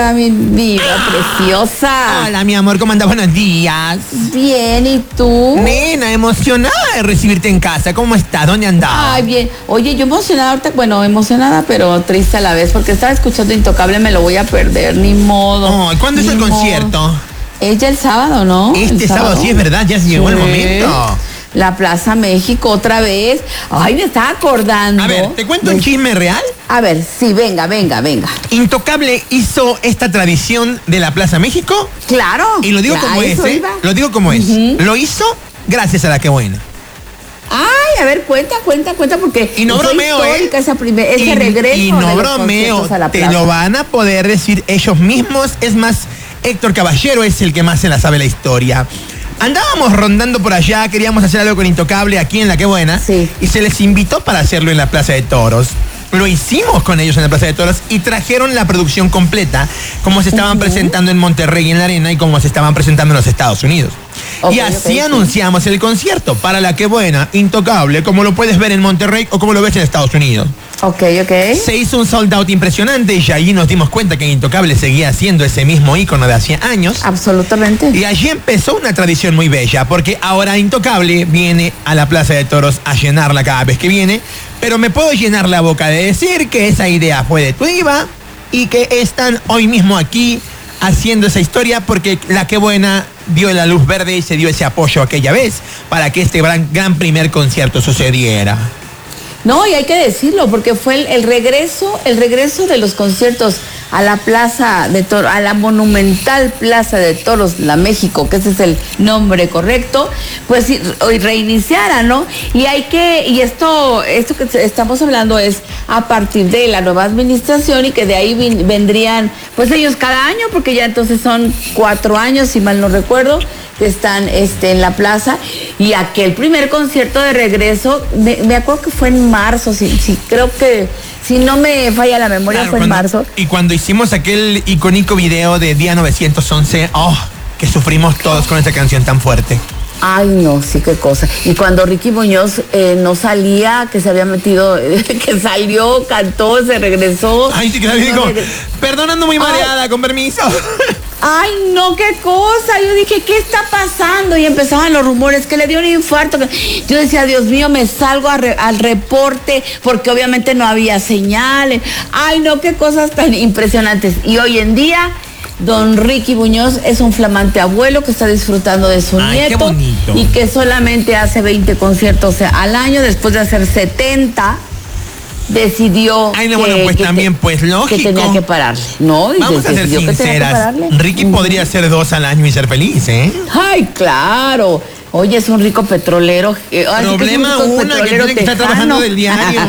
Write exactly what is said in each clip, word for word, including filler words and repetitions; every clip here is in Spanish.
Hola, mi vida preciosa. Hola, mi amor, ¿cómo andas? Buenos días. Bien, ¿y tú? Nena, emocionada de recibirte en casa. ¿Cómo estás? ¿Dónde andás? Ay, bien. Oye, yo emocionada ahorita, bueno, emocionada, pero triste a la vez, porque estaba escuchando Intocable, me lo voy a perder, ni modo. Oh, ¿cuándo es el modo. concierto? Es ya el sábado, ¿no? Este el sábado, sí, es verdad, ya se llegó Sí. el momento. La Plaza México otra vez. Ay, me estaba acordando. A ver, ¿te cuento un de... chisme real? A ver, sí, venga, venga, venga. Intocable hizo esta tradición de la Plaza México. Claro. Y lo digo ya, como es, eso ¿eh? iba. Lo digo como es. Ujú. Lo hizo gracias a la que buena. Ay, a ver, cuenta, cuenta, cuenta, porque Y no fue bromeo, histórica ¿eh? esa primer, ese y, regreso y no de los bromeo, conciertos a la te plaza. lo van a poder decir ellos mismos. Es más, Héctor Caballero es el que más se la sabe la historia. Andábamos rondando por allá, queríamos hacer algo con Intocable aquí en La Que Buena. Sí. Y se les invitó para hacerlo en la Plaza de Toros. Lo hicimos con ellos en la Plaza de Toros y trajeron la producción completa, como se estaban Uh-huh. presentando en Monterrey en la Arena y como se estaban presentando en los Estados Unidos. Ok, y así ok, anunciamos sí. el concierto para La Que Buena, Intocable, como lo puedes ver en Monterrey o como lo ves en Estados Unidos. Ok, ok. Se hizo un sold out impresionante y allí nos dimos cuenta que Intocable seguía siendo ese mismo ícono de hace años. Absolutamente. Y allí empezó una tradición muy bella, porque ahora Intocable viene a la Plaza de Toros a llenarla cada vez que viene, pero me puedo llenar la boca de decir que esa idea fue de tu Iva y que están hoy mismo aquí haciendo esa historia porque La Que Buena dio la luz verde y se dio ese apoyo aquella vez para que este gran, gran primer concierto sucediera. No, y hay que decirlo, porque fue el, el regreso, el regreso de los conciertos a la Plaza de Toros, a la monumental Plaza de Toros, la México, que ese es el nombre correcto, pues hoy reiniciara, ¿no? Y hay que, y esto, esto que estamos hablando es a partir de la nueva administración y que de ahí vin, vendrían, pues ellos cada año, porque ya entonces son cuatro años, si mal no recuerdo, que están este, en la plaza, y aquel primer concierto de regreso, me, me acuerdo que fue en marzo, sí, sí, creo que, si no me falla la memoria, Claro, fue cuando, en marzo. Y cuando hicimos aquel icónico video de Día novecientos once, oh, que sufrimos todos con esa canción tan fuerte. Ay, no, sí, qué cosa. Y cuando Ricky Muñoz eh, no salía, que se había metido, que salió, cantó, se regresó. Ay, sí, que David dijo, perdonando muy mareada, Ay. con permiso. Ay, no, qué cosa. Yo dije, ¿qué está pasando? Y empezaban los rumores que le dio un infarto. Yo decía, Dios mío, me salgo a re, al reporte porque obviamente no había señales. Ay, no, qué cosas tan impresionantes. Y hoy en día, don Ricky Muñoz es un flamante abuelo que está disfrutando de su Ay, nieto. qué bonito. Y que solamente hace veinte conciertos al año después de hacer setenta. Decidió Ay, no, que, bueno, pues que también, te, pues lógico. que tenía que pararle. No, y Vamos a ser sinceras. Ricky uh-huh. podría hacer dos al año y ser feliz, ¿eh? Ay, claro. Oye, es un rico petrolero. Eh, Problema es un rico una que tiene que estar trabajando del diario.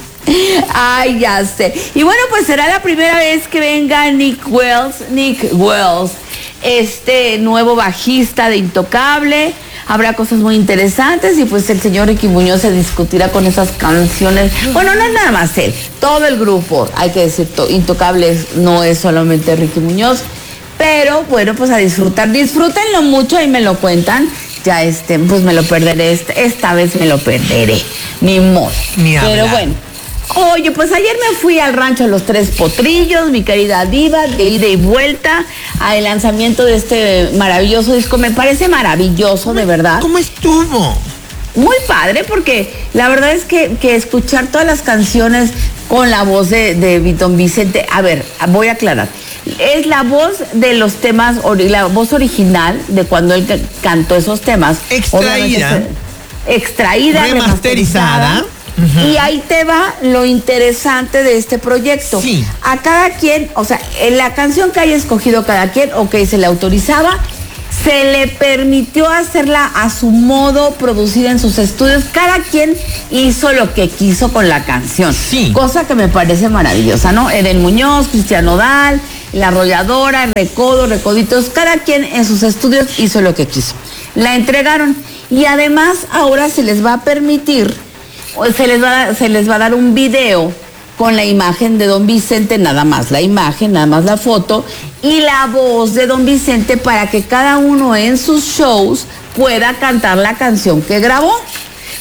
Ay, ya sé. Y bueno, pues será la primera vez que venga Nick Wells, Nick Wells, este nuevo bajista de Intocable. Habrá cosas muy interesantes y pues el señor Ricky Muñoz se discutirá con esas canciones. Bueno, no es nada más él, todo el grupo, hay que decir, Intocable no es solamente Ricky Muñoz, pero bueno, pues a disfrutar, disfrútenlo mucho y me lo cuentan. Ya este, pues me lo perderé, esta, esta vez me lo perderé, ni modo. Ni pero hablar. bueno. Oye, pues ayer me fui al rancho de los Tres Potrillos, mi querida diva, de ida y vuelta al lanzamiento de este maravilloso disco. Me parece maravilloso, de verdad. ¿Cómo estuvo? Muy padre, porque la verdad es que, que escuchar todas las canciones con la voz de, de Don Vicente, a ver, voy a aclarar. Es la voz de los temas, la voz original de cuando él cantó esos temas. Extraída. Extraída, remasterizada. remasterizada. Uh-huh. Y ahí te va lo interesante de este proyecto. Sí. A cada quien, o sea, en la canción que haya escogido cada quien, o que se le autorizaba, se le permitió hacerla a su modo, producida en sus estudios. Cada quien hizo lo que quiso con la canción. Sí. Cosa que me parece maravillosa, ¿no? Eden Muñoz, Cristian Nodal, La Arrolladora, Recodo, Recoditos, cada quien en sus estudios hizo lo que quiso. La entregaron y además ahora se les va a permitir, se les va a, se les va a dar un video con la imagen de Don Vicente, nada más la imagen, nada más la foto, y la voz de Don Vicente para que cada uno en sus shows pueda cantar la canción que grabó.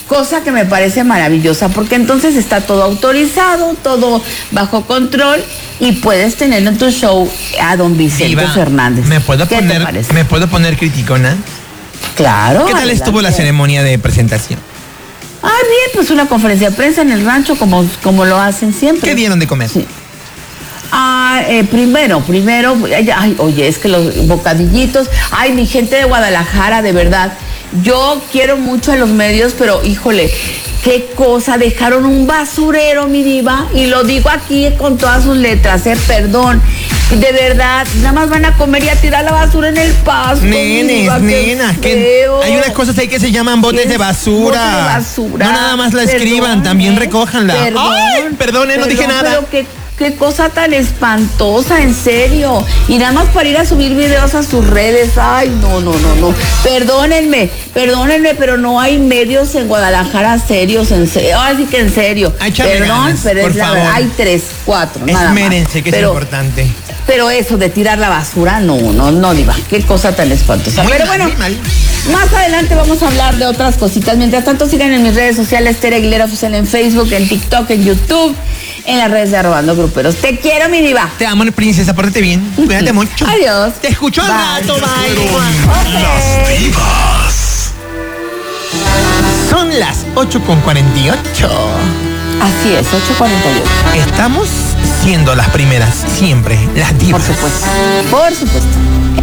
cosa que me parece maravillosa, porque entonces está todo autorizado, todo bajo control y puedes tener en tu show a don Vicente Diva, Fernández. ¿Me puedo ¿Qué poner, te parece? ¿Me puedo poner criticona? Claro. ¿Qué tal adelante. estuvo la ceremonia de presentación? Ah, bien, pues una conferencia de prensa en el rancho como, como lo hacen siempre. ¿Qué dieron de comer? Sí. Ah, eh, primero, primero, ay, oye, es que los bocadillitos, ay, mi gente de Guadalajara, de verdad, yo quiero mucho a los medios, pero híjole, qué cosa, dejaron un basurero, mi diva, y lo digo aquí con todas sus letras, eh, perdón, de verdad, nada más van a comer y a tirar la basura en el pasto. Nenes, mi diva, nenas, qué que feo. hay unas cosas ahí que se llaman botes ¿Qué de es? basura. Botes de basura. No nada más la Perdón, escriban, también ¿eh? recójanla. Perdón, Ay, perdone, no dije perdón, nada. Pero qué, qué cosa tan espantosa, en serio. Y nada más para ir a subir videos a sus redes. Ay, no, no, no, no. Perdónenme, perdónenme, pero no hay medios en Guadalajara serios, en serio. Así que en serio. Ay, échale Perdón, ganas, pero por es la favor. verdad. Hay tres, cuatro, nada más. Esmérense, que Pero- es importante. Pero eso de tirar la basura, no, no, no, diva. Qué cosa tan espantosa. Muy Pero mal, bueno, muy mal. más adelante vamos a hablar de otras cositas. Mientras tanto, sigan en mis redes sociales, Tere Aguilera Oficial en Facebook, en TikTok, en YouTube, en las redes de Arrobando Gruperos. Te quiero, mi diva. Te amo, princesa, pórtate bien. Cuídate mucho. Adiós. Te escucho al Bye. rato, bye. Ok. Divas. Son las ocho con cuarenta y ocho. Así es, ocho cuarenta y ocho. Estamos siendo las primeras, siempre, las divas. Por supuesto. Por supuesto.